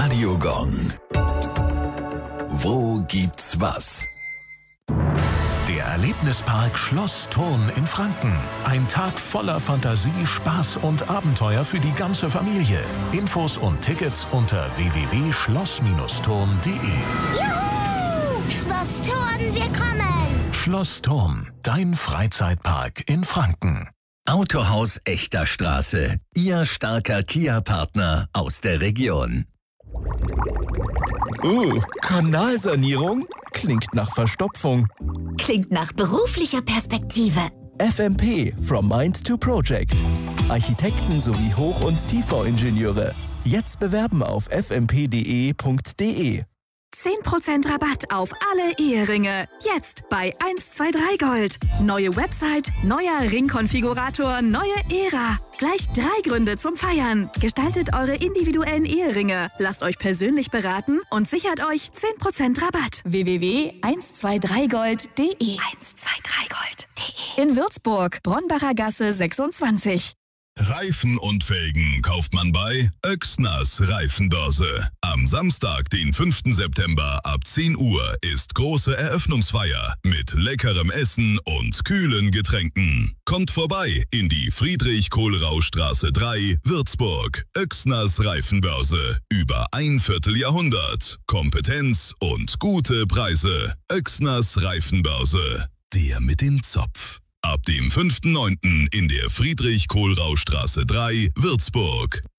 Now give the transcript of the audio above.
Radio Gong. Wo gibt's was? Der Erlebnispark Schloss Thurn in Franken. Ein Tag voller Fantasie, Spaß und Abenteuer für die ganze Familie. Infos und Tickets unter www.schloss-thurn.de. Juhu! Schloss Thurn, wir kommen! Schloss Thurn, dein Freizeitpark in Franken. Autohaus Echter Straße. Ihr starker Kia-Partner aus der Region. Kanalsanierung? Klingt nach Verstopfung. Klingt nach beruflicher Perspektive. FMP, From Mind to Project. Architekten sowie Hoch- und Tiefbauingenieure. Jetzt bewerben auf fmp.de. 10% Rabatt auf alle Eheringe. Jetzt bei 123 Gold. Neue Website, neuer Ringkonfigurator, neue Ära. Gleich 3 Gründe zum Feiern. Gestaltet eure individuellen Eheringe. Lasst euch persönlich beraten und sichert euch 10% Rabatt. www.123gold.de 123gold.de In Würzburg, Bronnbacher Gasse 26. Reifen und Felgen kauft man bei Oechsners Reifenbörse. Am Samstag, den 5. September ab 10 Uhr ist große Eröffnungsfeier mit leckerem Essen und kühlen Getränken. Kommt vorbei in die Friedrich-Kohlrausch-Straße 3, Würzburg. Oechsners Reifenbörse. Über ein Vierteljahrhundert. Kompetenz und gute Preise. Oechsners Reifenbörse. Der mit dem Zopf. Ab dem 5.9. in der Friedrich-Kohlrausch-Straße 3, Würzburg.